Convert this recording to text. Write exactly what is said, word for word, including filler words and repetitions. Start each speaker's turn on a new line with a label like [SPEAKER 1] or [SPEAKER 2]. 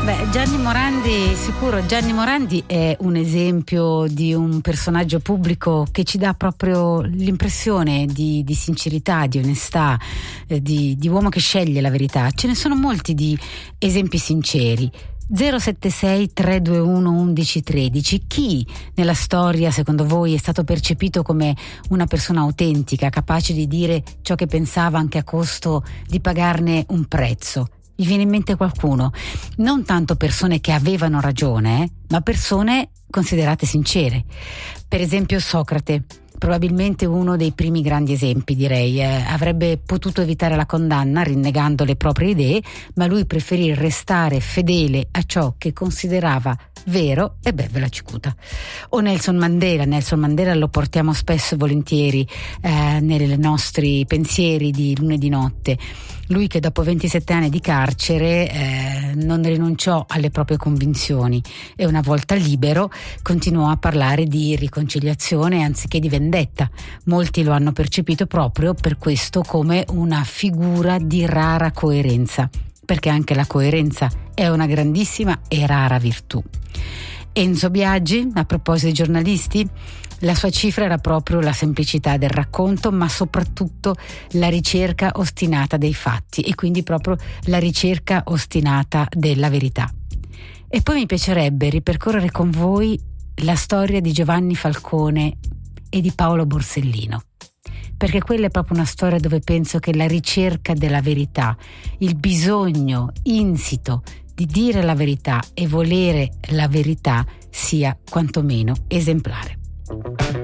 [SPEAKER 1] Beh, Gianni Morandi, sicuro, Gianni Morandi è un esempio di un personaggio pubblico che ci dà proprio l'impressione di, di sincerità, di onestà, eh, di, di uomo che sceglie la verità. Ce ne sono molti di esempi sinceri. zero sette sei tre due uno undici tredici. Chi nella storia secondo voi è stato percepito come una persona autentica, capace di dire ciò che pensava anche a costo di pagarne un prezzo? Gli viene in mente qualcuno? Non tanto persone che avevano ragione, eh, ma persone considerate sincere. Per esempio Socrate, probabilmente uno dei primi grandi esempi, direi. Eh, avrebbe potuto evitare la condanna rinnegando le proprie idee, ma lui preferì restare fedele a ciò che considerava vero e beve la cicuta. O Nelson Mandela. Nelson Mandela lo portiamo spesso e volentieri eh, nei nostri pensieri di lunedì notte. Lui che dopo ventisette anni di carcere eh, non rinunciò alle proprie convinzioni e una volta libero continuò a parlare di riconciliazione anziché di vendetta. Molti lo hanno percepito proprio per questo come una figura di rara coerenza, perché anche la coerenza è una grandissima e rara virtù. Enzo Biagi, a proposito dei giornalisti, la sua cifra era proprio la semplicità del racconto, ma soprattutto la ricerca ostinata dei fatti e quindi proprio la ricerca ostinata della verità. E poi mi piacerebbe ripercorrere con voi la storia di Giovanni Falcone e di Paolo Borsellino, perché quella è proprio una storia dove penso che la ricerca della verità, il bisogno insito di dire la verità e volere la verità sia quantomeno esemplare.